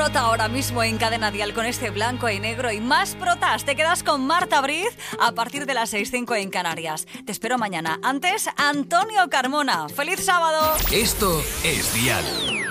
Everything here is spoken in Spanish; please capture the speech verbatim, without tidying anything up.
Prota ahora mismo en Cadena Dial con este blanco y negro y más protas. Te quedas con Marta Briz a partir de las seis cinco en Canarias. Te espero mañana. Antes, Antonio Carmona. ¡Feliz sábado! Esto es Dial.